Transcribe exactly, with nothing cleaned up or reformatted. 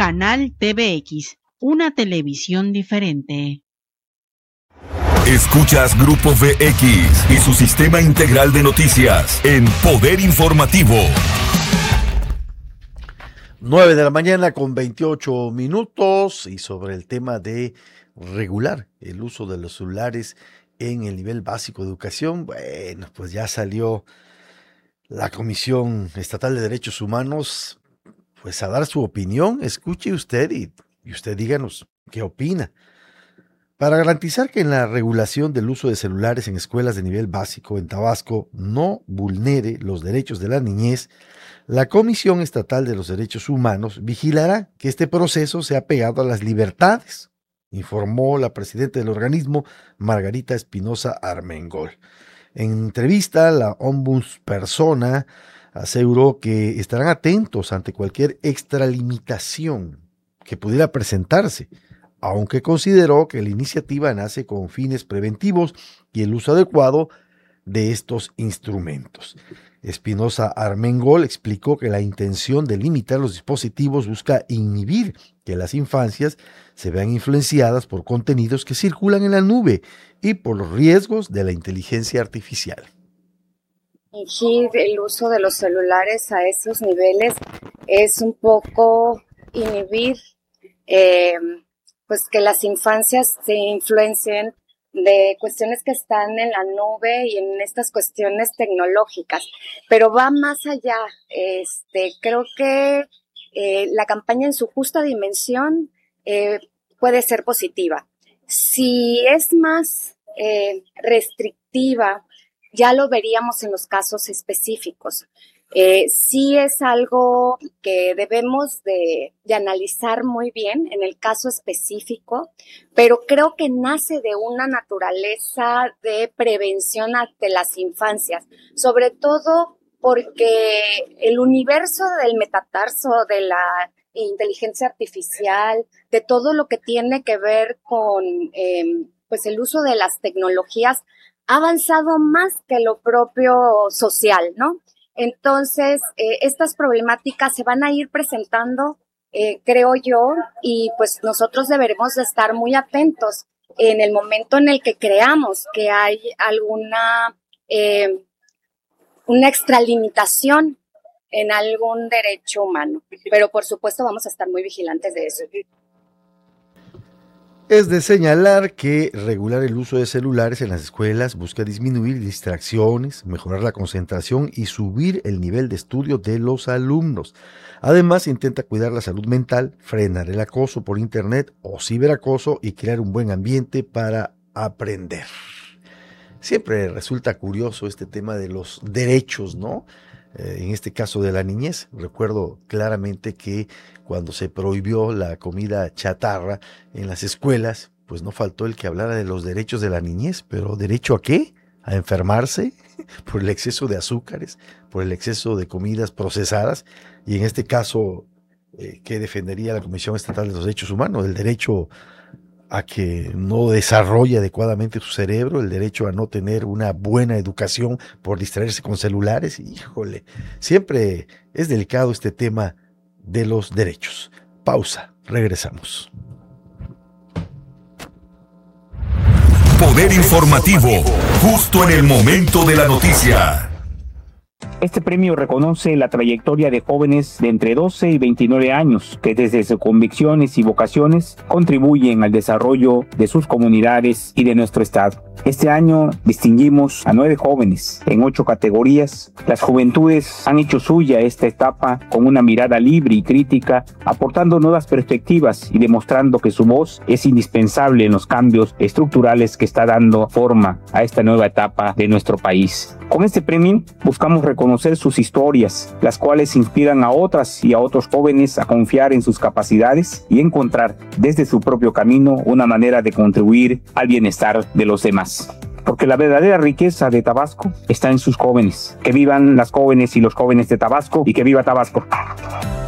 Canal T V X, una televisión diferente. Escuchas Grupo V X y su sistema integral de noticias en Poder Informativo. nueve de la mañana con veintiocho minutos, y sobre el tema de regular el uso de los celulares en el nivel básico de educación, bueno, pues ya salió la Comisión Estatal de Derechos Humanos pues a dar su opinión. Escuche usted y, y usted díganos qué opina. Para garantizar que en la regulación del uso de celulares en escuelas de nivel básico en Tabasco no vulnere los derechos de la niñez, la Comisión Estatal de los Derechos Humanos vigilará que este proceso sea pegado a las libertades, informó la presidenta del organismo, Margarita Espinosa Armengol. En entrevista, la ombudspersona aseguró que estarán atentos ante cualquier extralimitación que pudiera presentarse, aunque consideró que la iniciativa nace con fines preventivos y el uso adecuado de estos instrumentos. Espinosa Armengol explicó que la intención de limitar los dispositivos busca inhibir que las infancias se vean influenciadas por contenidos que circulan en la nube y por los riesgos de la inteligencia artificial. Dirigir el uso de los celulares a esos niveles es un poco inhibir eh, pues que las infancias se influencien de cuestiones que están en la nube y en estas cuestiones tecnológicas, pero va más allá. Este, creo que eh, la campaña en su justa dimensión eh, puede ser positiva. Si es más eh, restrictiva, ya lo veríamos en los casos específicos. Eh, sí es algo que debemos de, de analizar muy bien en el caso específico, pero creo que nace de una naturaleza de prevención ante las infancias, sobre todo porque el universo del metatarso, de la inteligencia artificial, de todo lo que tiene que ver con eh, pues el uso de las tecnologías, ha avanzado más que lo propio social, ¿no? Entonces, eh, estas problemáticas se van a ir presentando, eh, creo yo, y pues nosotros deberemos de estar muy atentos en el momento en el que creamos que hay alguna eh, una extralimitación en algún derecho humano. Pero por supuesto vamos a estar muy vigilantes de eso. Es de señalar que regular el uso de celulares en las escuelas busca disminuir distracciones, mejorar la concentración y subir el nivel de estudio de los alumnos. Además, intenta cuidar la salud mental, frenar el acoso por internet o ciberacoso y crear un buen ambiente para aprender. Siempre resulta curioso este tema de los derechos, ¿no? Eh, en este caso de la niñez. Recuerdo claramente que cuando se prohibió la comida chatarra en las escuelas, pues no faltó el que hablara de los derechos de la niñez, pero ¿derecho a qué? ¿A enfermarse? Por el exceso de azúcares, por el exceso de comidas procesadas, y en este caso, eh, ¿qué defendería la Comisión Estatal de los Derechos Humanos? El derecho a que no desarrolle adecuadamente su cerebro, el derecho a no tener una buena educación por distraerse con celulares. Híjole, siempre es delicado este tema de los derechos. Pausa, regresamos. Poder Informativo, justo en el momento de la noticia. Este premio reconoce la trayectoria de jóvenes de entre doce y veintinueve años que desde sus convicciones y vocaciones contribuyen al desarrollo de sus comunidades y de nuestro estado. Este año distinguimos a nueve jóvenes en ocho categorías. Las juventudes han hecho suya esta etapa con una mirada libre y crítica, aportando nuevas perspectivas y demostrando que su voz es indispensable en los cambios estructurales que está dando forma a esta nueva etapa de nuestro país. Con este premio buscamos reconocer sus historias, las cuales inspiran a otras y a otros jóvenes a confiar en sus capacidades y encontrar desde su propio camino una manera de contribuir al bienestar de los demás. Porque la verdadera riqueza de Tabasco está en sus jóvenes. Que vivan las jóvenes y los jóvenes de Tabasco, y que viva Tabasco.